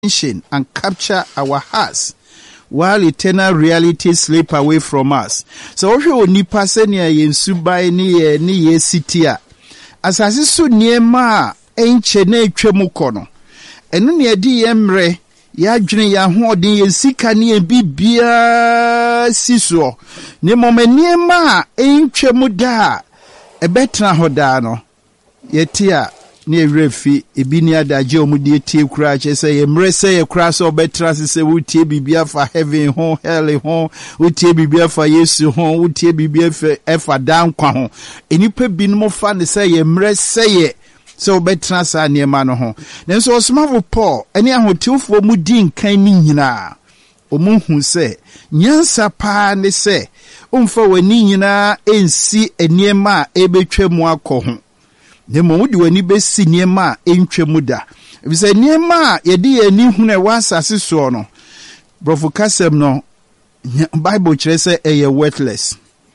attention and capture our hearts, while eternal reality slip away from us. So if you nipa senia yensubai ni ye sitia, asasi su niema enche na etwemu kono. Enu ne edi yemre ya dwene ya hoodin yensika ne bibia siso. Ne momeniema entwemu da ebetra hoda no. Yetia ne refi ebini adaje omudi etie kura che se yemre se ye kura so betra se wutie bibia fa heaven ho hell ho wutie bibia fa Yesu ho wutie bibia fa efa dan kwa ho enipa binum fa ne se yemre se ye so betra sa niema no ho nenso osmavo Paul ene ahotiwfo mu din kan ni nyina omuhu se nyansa pa ne se umfa wani nyina ensi eniema ebetwemu akọ Nemo wudi wani besi niema entwemu da. Ebise niema yedi ani hune wasase so no. Brofo kasem no Bible kyerɛ sɛ ɛyɛ worthless.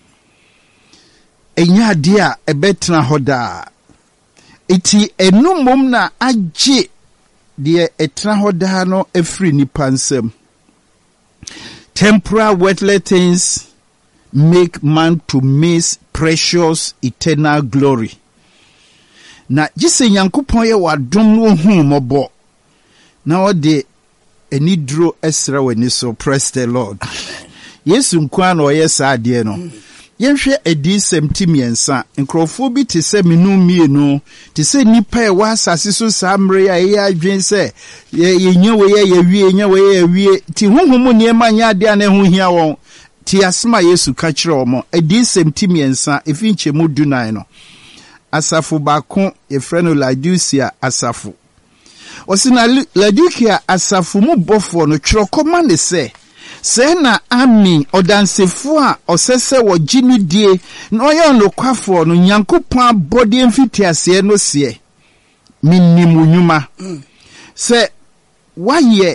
Enya ade a ɛbɛtena hɔ daa. Eti enumom na agye de ɛtena hɔ daa no afiri nipa nsam. Temporal worthless things make man to miss precious eternal glory. Na jise Nyankopɔn ye wadom no hu mobo na ode enidro esra wani so. Praise the Lord. Yesu nkwa na oye sa ade no yenhwe edi semtimiensa nkrofo bi te se menu mienu te se nipa e wa asase so samre ya ye adwen se yenye we ye wie nya we ye wie ti honhom niema nya ade na ho hia won ti asema Yesu ka kire omo edi semtimiensa efi nchemu dunan no asafu bakon efreno Laodicea asafu osina Laodicea asafu mu bofo no twirokoma ne se na amin odansefo a osese wo ginu die na oyo nokwafo no Nyankopɔn abode mfitiase no se minnimu nyuma se waye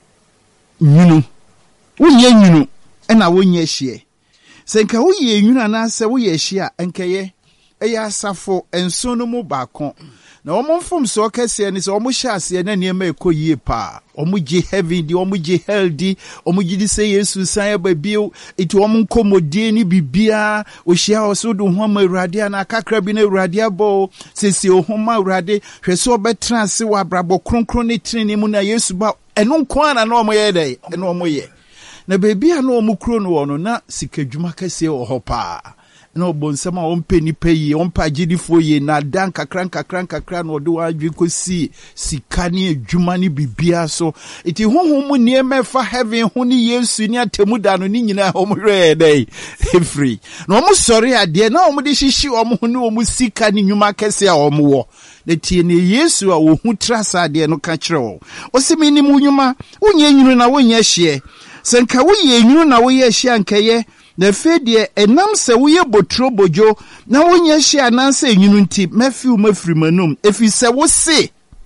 nyunu wonye nyunu na wonye hye se nka woye nyunu na se woye hye a nkeye eya asafo enso no mu bakon na omomfom so kese ni so omuhyase na niema ekoyie pa omugi heaven di omugi hell di omugi di se Yesu san babio iti omunkomodie ni bibia ohia osudu homa Awurade na kakra bi na Awurade abo sesi ohoma Awurade hwese obetra se wa brabo kronkron ni treni mu na Yesu ba eno nkwa na omoye dai eno omoye na bibia na omukro no wono na sikadwuma kese ohopa no bonsama ompeni peyi ompa gidifo ye na dan kakran no do adwe kosi sikani adwuma ni bibia so iti honhom niema fa heaven ho ni Yesu ni atemuda no ni nyina omhwe dai free no omo sori ade na omo de hihyi omo ho ni omo sika ni nyuma kese a omo wo na tie ne Yesu a wo hu trasa ade no ka kire wo osimi ni mu nyuma wonye nyunu na wonye hye senka woye nyunu na woye hye ankeye na fedie enam se woye botro bojo na wonye hye ananse nyunu nti mafiu mafiri manum efi se wo se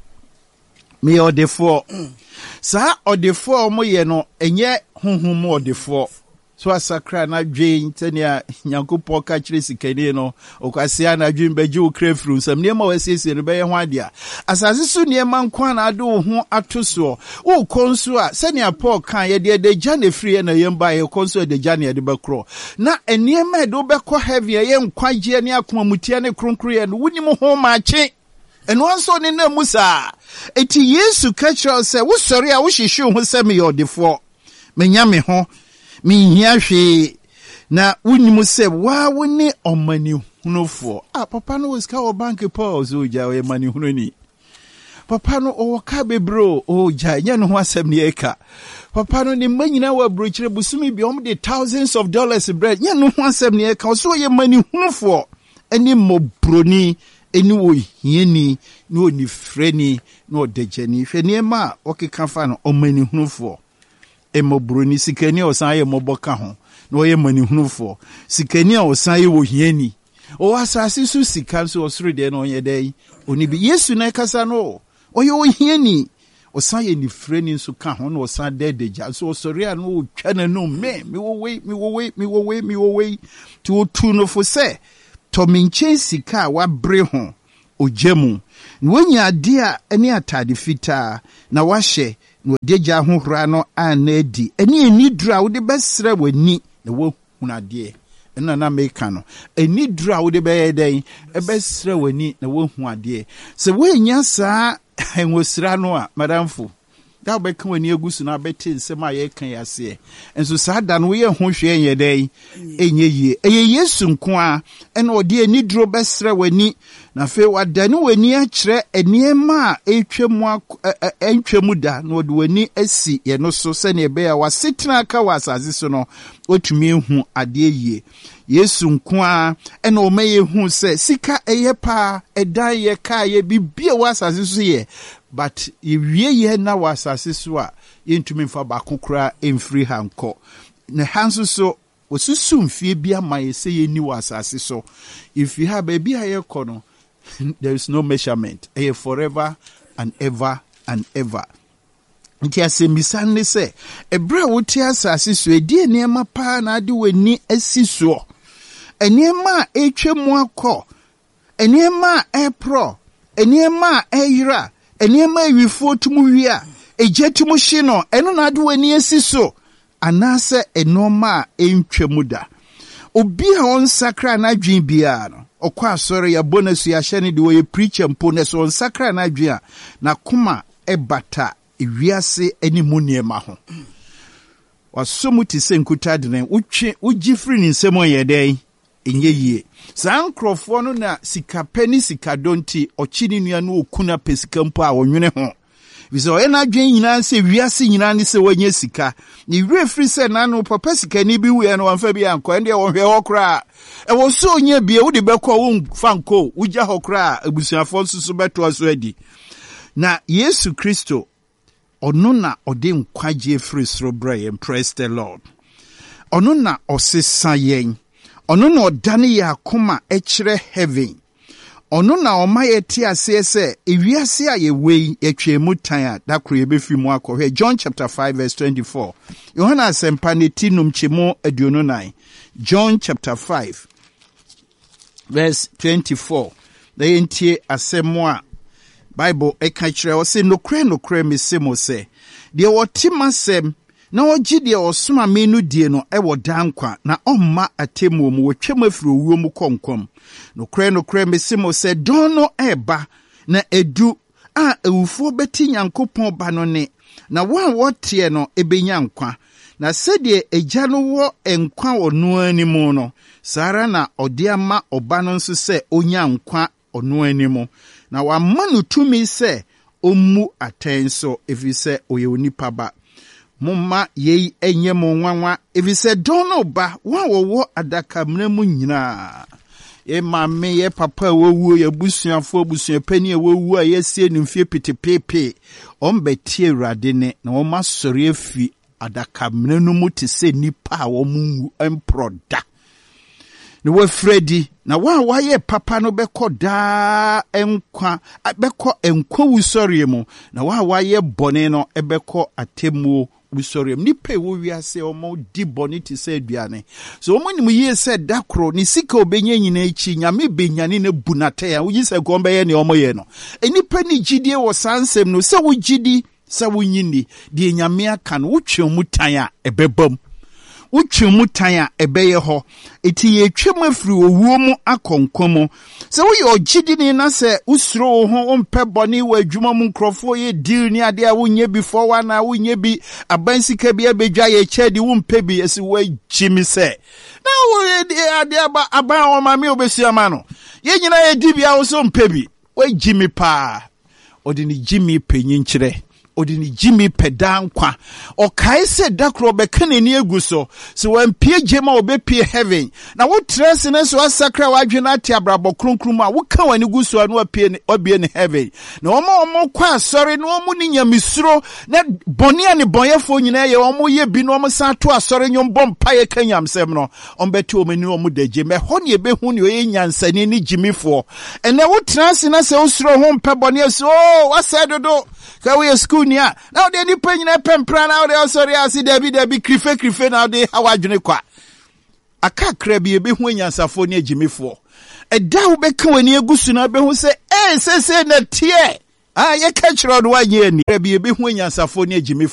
me odefo sa odefo mo ye no enye honhom odefo so asakra na dwen tania Nyankopɔn ka kire sikani no okwasia na dwen baje wo krefru sam niema wasiesie no bɛyɛ ho ade a asase so niema nkwa na ade wo ho atoso wo konso a sɛnia Paul kan ye de gya na free na yemba ye konso de gya na de bakro na eniema de wo bɛkɔ heaven ye nkwagye ne akoma mutia ne kronkro ye no wunim ho maache eno anso ne na musa eti Yesu ka kire sɛ wo sɔre a wo hwehwe ho sɛ me yodefo menya me ho minhia hwe na wunimu se wa woni omani hunofo papa no was ka o bank pause o ja we mani hunoni papa no o ka bebro o ja nya no ho asem ne eka papa no ni manyina wa brochire busumi bi om de thousands of dollars bread nya no ho asem ne eka so ye mani hunofo eni mobroni eni wo hieni ni oni freni no dejani hwe ne ma o keka fa no omani hunofo emobroni sikani osan ye moboka ho no ye manihunufo sikani osan ye wohiani o asase su sika so osoro de no ye dai oni bi Yesu na kasa no o ye wohiani osan ye ni freni so ka ho no osan dedeja so osori an no twana no me wo wei to tu no fo se to minche sika wa bre ho ojamu wonya ade a ene atade fita na wahye no deja hohra no anedi eni dra wo de besre wani na wo hunade na meka no eni dra wo de be den e besre wani na wo huade se we nya saa enwosira no a madamfo da be kan wani agusu na beti nsem a ye kan yase enso saa da no ye ho hwe ye den enye yie eye Yesu nko a ena ode eni dro besre wani na fe wadane wani a kire eniema a entwemu da na ode wani asi ye no so se ne be ya wasetena aka wasaze so no otumi hu ade yie Yesu nko a ena o maye hu se sika eye pa edan ye ka ye bibie wasaze so ye but iwie ye na wasase so a yentumi mfa bakokura emfiri hanko na hanso so osusu mfie bia maye se ye ni wasase so if you have a bia ye kono there is no measurement forever and ever and ever. Nti asembisa ne se ebre wote asase so edi enema pa na ade wani asiso enema etwemu akọ enema epro enema eyira enema ewifo tumu wia ejetumu hye no eno na ade wani asiso anase enoma entwemu da obi a on sakra na dwen bia no okwa asore ya bonus ya hye ne de wo preacher mpo ne so on sakra na dwen na kuma ebata ewiase animu niema ho wasomu ti se nkuta dene ugifri ni nsemo yeden enye yie saa nkrofo no na sikapeni sikadonti ochini nua no okuna pesika mpo a wonwene ho biso o na dwen nyina se wiase nyina ne se wanye sika ni refri se na no papa sika ni bi wu no wanfa bi anko ende wo hwe hokra e wo so onye bie wo de bekọ wo fanko ugya hokra abusuafo nsusu beto aso adi na Yesu Kristo ono na ode nkwaje free soro brain. Praise the Lord. Ono na osesa yen. Ono na odane ya akoma ekire heaven. Ono na omaye ti ase se ewiase a ye wei etwemu tan a dakro ye befi mu akọhwe. John chapter 5 verse 24. Yohana asempa ne tinum chemo aduonu 9. John chapter 5 verse 24. Da yentie asemo a Bible eka kire o se nokre mesemo se de wotimasem na ogi de osoma menu die no e wodankwa na omma atemu mu wotwem afiri owuo mu konkom nokre mesemo se dono eba na edu a ewufo beti Nyankopon ba no ne na wan wotie no ebenya nkwa na sede egya no wo enkwa ono animu no sara na ode ama oba no nso se onya nkwa ono animu na wa manu tumi se omu atenso efise oye onipa ba mumma yei enye mo nwanwa efise dono ba wa wo adaka mnamu nyina e mamme ye papa wowu ye busuafo busuapani wowu a yesie nimfie pitepepe ombetie Awurade ne na woma sori afi adaka mnanu mu te se nipa a wo mu emproda ne wa Fredi na wa ye papa no beko da enkwa beko enkwa wusori mu na wa ye bone no ebeko atemu wusori mu nipa wo wiase omo di bone ti se aduane so omo nim ye se dakro ni sika obenye nyina echi nyame benyane na bunate ya wuji se gombe ye ne omo ye no enipa ni gidie wo sansem no se wo gidi se wo nyini die nyame aka no wotwem tan a ebebam utwemu tan a ebeye ho eti ye twem afiri owuo mu akonkomo se wo ye ogidini na se usuro ho ompe boni wa adwuma mu nkrofo ye deal ni ade a wonye before wa na wonye bi abansika bi abedwa ye chedi wompe bi esi wa gimi se na wo ade aba o ma me obesiama no ye nyina ye di bia wo so mpe bi wa gimi pa odini gimi penyin kire odini Jimmy pedankwa o kaise dakro bekane ni eguso so wampie jema obepie heaven na wo trese ne so asakra wadwena ati abrabo kronkrum a wo ka wani guso no apie obie ne heaven na omo kwa asore no omo ni nyamisuro na boni ani bonyefo nyina ye omo ye bi no omo sa to asore nyom bompa ye kanyamsem no ombeti omani omo daje me ho ne ebehu ne oye nyansani ni Jimmyfo ene wo trese na se osuro ho mpe boni so wasedodo ka we school nia now they ni panyina pempra now they sorry asi debi krife now they hawadwene kwa akakra bi ebehu anyansafo ne Jimmyfo eda wo beka wani agusu na behu se sese na tie ye catch road wa ye ni. Be be hu nyansafo ni agimi